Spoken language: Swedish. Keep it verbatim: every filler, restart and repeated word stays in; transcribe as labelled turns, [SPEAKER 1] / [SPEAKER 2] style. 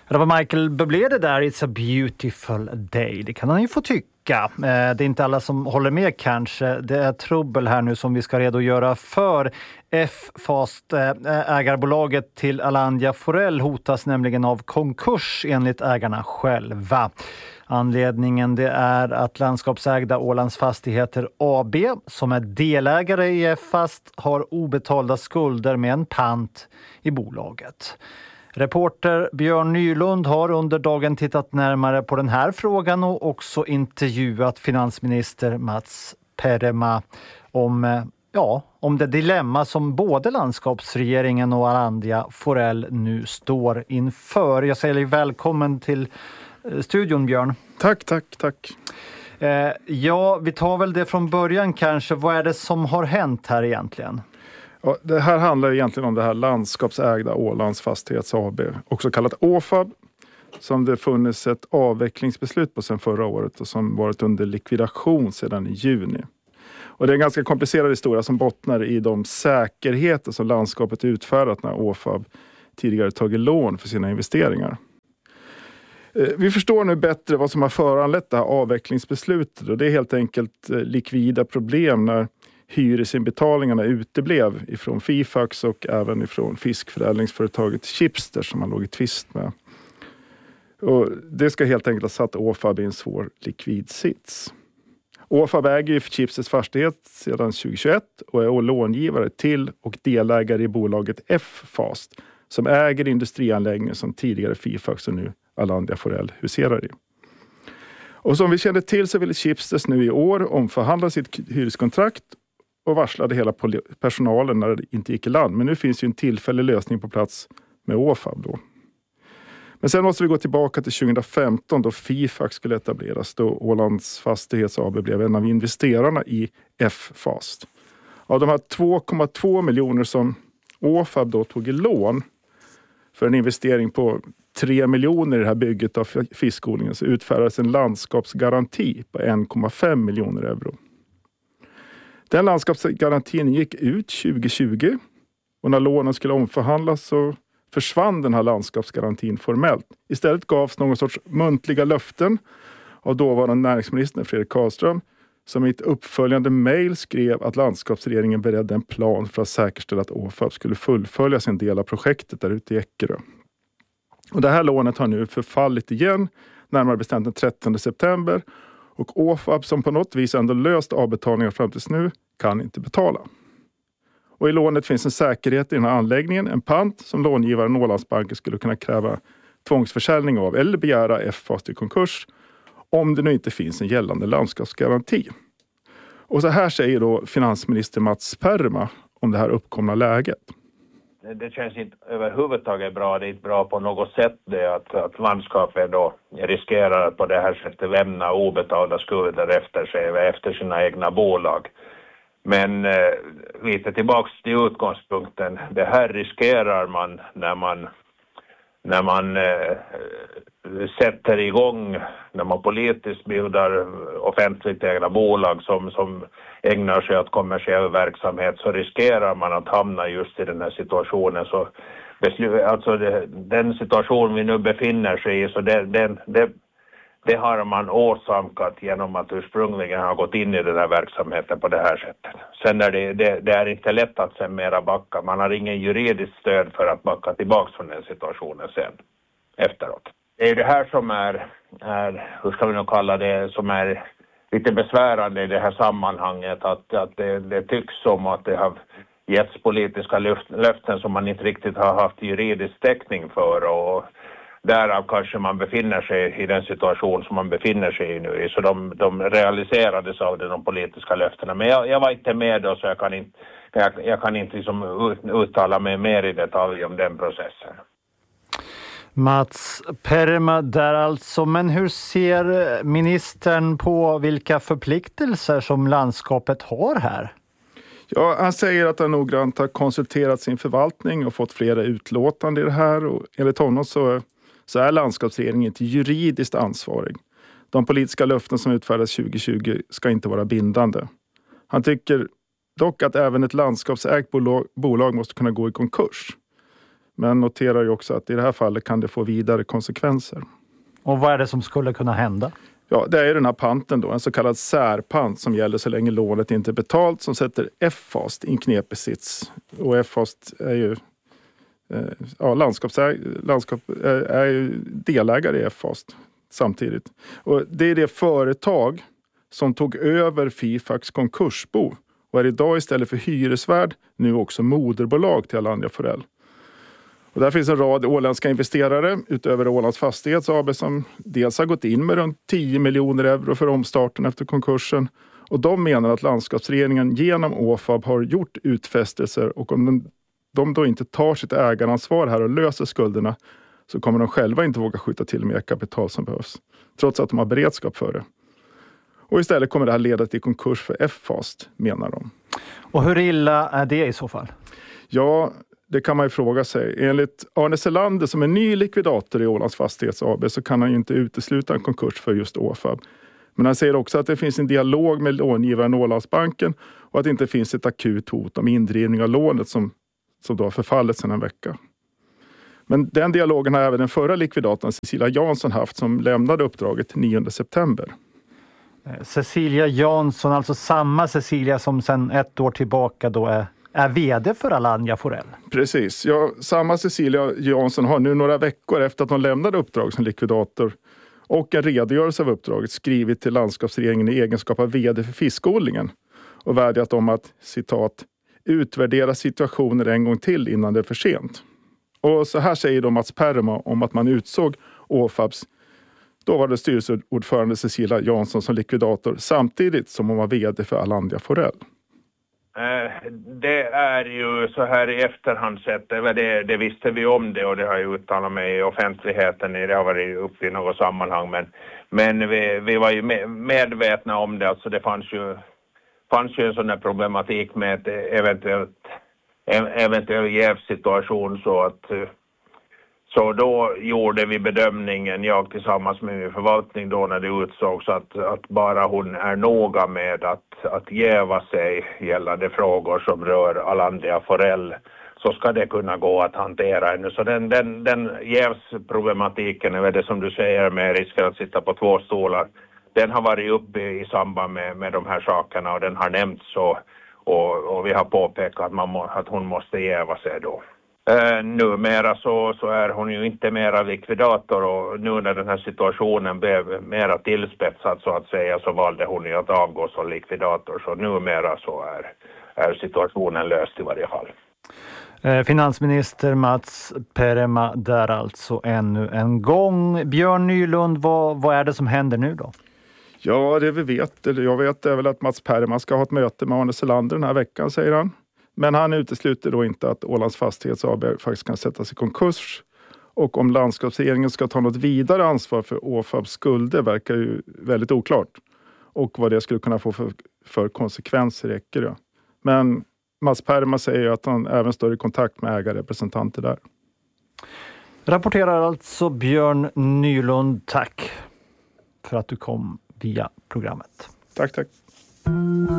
[SPEAKER 1] Det var Michael Bublé det där, It's a beautiful day. Det kan han ju få tycka. Det är inte alla som håller med kanske. Det är trubbel här nu som vi ska redogöra för. F-Fast, ägarbolaget till Alandia Forell, hotas nämligen av konkurs enligt ägarna själva. Anledningen det är att landskapsägda Ålands Fastigheter A B, som är delägare i F-Fast, har obetalda skulder med en pant i bolaget. Reporter Björn Nylund har under dagen tittat närmare på den här frågan och också intervjuat finansminister Mats Perma om, ja, om det dilemma som både landskapsregeringen och Alandia Forell nu står inför. Jag säger dig välkommen till studion, Björn.
[SPEAKER 2] Tack, tack, tack.
[SPEAKER 1] Eh, ja, vi tar väl det från början kanske. Vad är det som har hänt här egentligen?
[SPEAKER 2] Ja, det här handlar egentligen om det här landskapsägda Ålands Fastighets A B, också kallat Å F A B, som det funnits ett avvecklingsbeslut på sedan förra året och som varit under likvidation sedan i juni. Och det är en ganska komplicerad historia som bottnar i de säkerheter som landskapet utfärdat när Å F A B tidigare tagit lån för sina investeringar. Vi förstår nu bättre vad som har föranlett det här avvecklingsbeslutet, och det är helt enkelt likvida problem när hyresinbetalningarna uteblev ifrån Fifax och även ifrån fiskförädlingsföretaget Chipster som man låg i tvist med. Och det ska helt enkelt ha satt Å F A B i en svår likvidsits. Å F A B äger ju Chipsters fastighet sedan tjugohundratjugoett och är långivare till och delägare i bolaget F-Fast som äger industrianläggningar som tidigare Fifax och nu Alandia Forell huserar i. Och som vi kände till så ville Chipsters nu i år omförhandla sitt hyreskontrakt och varslade hela personalen när det inte gick i land. Men nu finns ju en tillfällig lösning på plats med Å F A B då. Men sen måste vi gå tillbaka till tjugohundrafemton då Fifax skulle etableras, då Ålands Fastighets A B blev en av investerarna i F-Fast. Av de här två komma två miljoner som Å F A B då tog i lån för en investering på tre miljoner i det här bygget av fiskodlingen så utfärdades en landskapsgaranti på en komma fem miljoner euro. Den landskapsgarantin gick ut tjugohundratjugo och när lånen skulle omförhandlas så försvann den här landskapsgarantin formellt. Istället gavs någon sorts muntliga löften av dåvarande näringsministern Fredrik Karlström som i ett uppföljande mejl skrev att landskapsregeringen beredde en plan för att säkerställa att Å F A B skulle fullfölja sin del av projektet där ute i Eckerö. Och det här lånet har nu förfallit igen, närmare bestämt den trettonde september. Och Å F A B som på något vis ändå löst avbetalningar fram tills nu kan inte betala. Och i lånet finns en säkerhet i den här anläggningen, en pant som långivaren Ålandsbanken skulle kunna kräva tvångsförsäljning av eller begära F-Fast i konkurs om det nu inte finns en gällande landskapsgaranti. Och så här säger då finansminister Mats Perma om det här uppkomna läget.
[SPEAKER 3] Det känns inte överhuvudtaget bra. Det är inte bra på något sätt det att, att landskapet då riskerar att på det här sättet lämna obetalda skulder efter sig, efter sina egna bolag. Men eh, lite tillbaks till utgångspunkten. Det här riskerar man när man, när man eh, sätter igång, när man politiskt bildar offentligt ägda bolag som, som ägnar sig åt kommersiell verksamhet, så riskerar man att hamna just i den här situationen. Så beslut, alltså det, den situation vi nu befinner sig i, så det, det, det, det har man åsamkat genom att ursprungligen ha gått in i den här verksamheten på det här sättet. Sen är det, det, det är inte lätt att sen mera backa. Man har ingen juridiskt stöd för att backa tillbaka från den situationen sen efteråt. Det är det här som är, är hur ska vi nog kalla det, som är lite besvärande i det här sammanhanget, att, att det, det tycks som att det har getts politiska löften som man inte riktigt har haft juridisk täckning för, och därav kanske man befinner sig i den situation som man befinner sig i nu. Så de, de realiserades av de politiska löftena. Men jag, jag var inte med då, så jag kan inte, jag, jag kan inte liksom uttala mig mer i detalj om den processen.
[SPEAKER 1] Mats Perma där alltså. Men hur ser ministern på vilka förpliktelser som landskapet har här?
[SPEAKER 2] Ja, han säger att han noggrant har konsulterat sin förvaltning och fått flera utlåtande i det här. Och enligt honom så, så är landskapsregeringen inte juridiskt ansvarig. De politiska löften som utfärdas tjugohundratjugo ska inte vara bindande. Han tycker dock att även ett landskapsägt bolag, bolag måste kunna gå i konkurs. Men noterar ju också att i det här fallet kan det få vidare konsekvenser.
[SPEAKER 1] Och vad är det som skulle kunna hända?
[SPEAKER 2] Ja, det är den här panten då, en så kallad särpant som gäller så länge lånet inte är betalt, som sätter F-fast i en knepig sits. Och F-fast är ju eh, ja, landskapsäg, landskap, är, är ju delägare i F-fast samtidigt. Och det är det företag som tog över Fifax konkursbo och är idag istället för hyresvärd nu också moderbolag till Alandia Forell. Och där finns en rad åländska investerare utöver Ålands Fastighets A B som dels har gått in med runt tio miljoner euro för omstarten efter konkursen. Och de menar att landskapsregeringen genom Å F A B har gjort utfästelser, och om de, de då inte tar sitt ägaransvar här och löser skulderna så kommer de själva inte våga skjuta till mer kapital som behövs, trots att de har beredskap för det. Och istället kommer det här leda till konkurs för F-fast, menar de.
[SPEAKER 1] Och hur illa är det i så fall?
[SPEAKER 2] Ja, det kan man ju fråga sig. Enligt Arne Selander som är ny likvidator i Ålands Fastighets A B så kan han ju inte utesluta en konkurs för just Å F A B. Men han säger också att det finns en dialog med långivaren Ålandsbanken och att det inte finns ett akut hot om indrivning av lånet som, som då har förfallit sedan en vecka. Men den dialogen har även den förra likvidatorn Cecilia Jansson haft, som lämnade uppdraget nionde september.
[SPEAKER 1] Cecilia Jansson, alltså samma Cecilia som sedan ett år tillbaka då är, är vd för Alandia Forell.
[SPEAKER 2] Precis, ja, samma Cecilia Jansson har nu några veckor efter att hon lämnade uppdrag som likvidator och en redogörelse av uppdraget skrivit till landskapsregeringen i egenskap av vd för fiskodlingen och vädjat om att, citat, utvärdera situationer en gång till innan det är för sent. Och så här säger då Mats Perma om att man utsåg Å F A Bs då var det styrelseordförande Cecilia Jansson som likvidator samtidigt som hon var vd för Alandia Forell.
[SPEAKER 3] Det är ju så här i efterhand sett, det, det visste vi om det och det har ju uttalat mig i offentligheten, det har varit uppe i något sammanhang, men, men vi, vi var ju medvetna om det, alltså det fanns ju, fanns ju en sån här problematik med ett eventuellt, eventuell jävsituation, så att så då gjorde vi bedömningen, jag tillsammans med min förvaltning då när det utsågs, att, att bara hon är noga med att, att jäva sig gällande frågor som rör Alandia Forell, så ska det kunna gå att hantera ännu. Så den, den, den jävsproblematiken, är det som du säger med risken att sitta på två stolar, den har varit uppe i samband med, med de här sakerna och den har nämnts så, och, och vi har påpekat att, man må, att hon måste jäva sig då. Uh, numera så, så är hon ju inte mera likvidator, och nu när den här situationen blev mera tillspetsad så att säga, så valde hon ju att avgå som likvidator, så numera så är, är situationen löst i varje fall.
[SPEAKER 1] Uh, finansminister Mats Perma där alltså ännu en gång. Björn Nylund, vad, vad är det som händer nu då?
[SPEAKER 2] Ja, det vi vet, eller jag vet är väl att Mats Perma ska ha ett möte med Arne Selander den här veckan, säger han. Men han utesluter då inte att Ålands Fastighets A B faktiskt kan sättas i konkurs. Och om landskapsregeringen ska ta något vidare ansvar för Å F A Bs skulder verkar ju väldigt oklart. Och vad det skulle kunna få för, för konsekvenser räcker det. Men Mats Perma säger att han även står i kontakt med ägarrepresentanter där.
[SPEAKER 1] Rapporterar alltså Björn Nylund. Tack för att du kom via programmet.
[SPEAKER 2] Tack, tack.